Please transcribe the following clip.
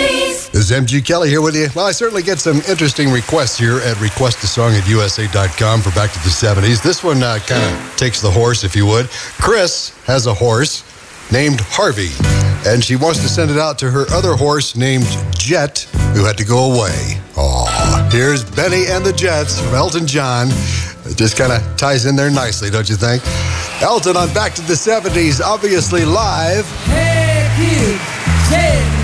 70s. This is MG Kelly here with you. Well, I certainly get some interesting requests here at requestasong@usa.com for Back to the 70s. This one kind of takes the horse, if you would. Chris has a horse named Harvey, and she wants to send it out to her other horse named Jet, who had to go away. Aw, here's Benny and the Jets from Elton John. It just kind of ties in there nicely, don't you think? Elton on Back to the 70s, obviously live. Hey, kid,